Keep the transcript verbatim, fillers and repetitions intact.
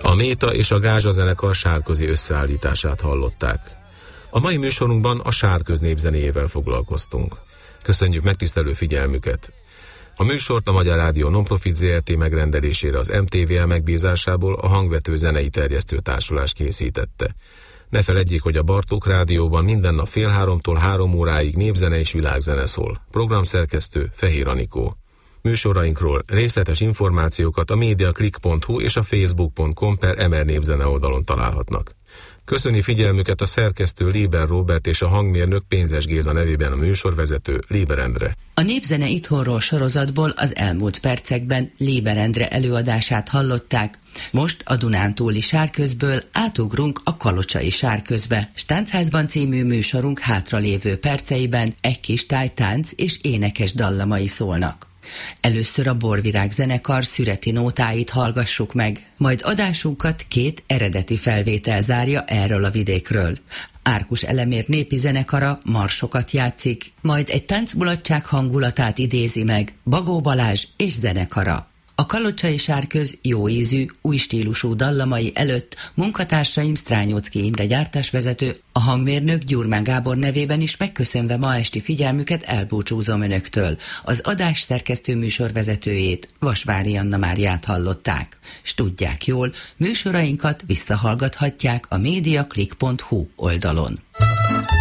A Méta és a Gázsa zenekar Sárközi összeállítását hallották. A mai műsorunkban a Sárköz népzenéjével foglalkoztunk. Köszönjük megtisztelő figyelmüket! A műsort a Magyar Rádió Nonprofit zé er té megrendelésére az em té vé el megbízásából a Hangvető Zenei Terjesztő Társulás készítette. Ne feledjék, hogy a Bartók Rádióban minden nap fél háromtól három óráig népzene és világzene szól. Programszerkesztő Fehér Anikó. Műsorainkról részletes információkat a mediaclick pont hu és a facebook pont com per emer népzene oldalon találhatnak. Köszöni figyelmüket a szerkesztő Léber Róbert és a hangmérnök Pénzes Géza nevében a műsorvezető Léber Endre. A Népzene itthonról sorozatból az elmúlt percekben Léber Endre előadását hallották. Most a Dunántúli Sárközből átugrunk a Kalocsai Sárközbe. Stáncházban című műsorunk hátralévő perceiben egy kis tájtánc és énekes dallamai szólnak. Először a Borvirág zenekar szüreti nótáit hallgassuk meg, majd adásunkat két eredeti felvétel zárja erről a vidékről. Árkus Elemér népi zenekara marsokat játszik, majd egy táncmulatság hangulatát idézi meg Bagó Balázs és zenekara. A Kalocsai Sárköz jó ízű, új stílusú dallamai előtt munkatársaim Strányóczky Imre gyártásvezető, a hangmérnök Gyurmán Gábor nevében is megköszönve ma esti figyelmüket elbúcsúzom önöktől. Az adás szerkesztő műsorvezetőjét, Vasvári Anna Máriát hallották. S tudják jól, műsorainkat visszahallgathatják a mediaclick pont hu oldalon.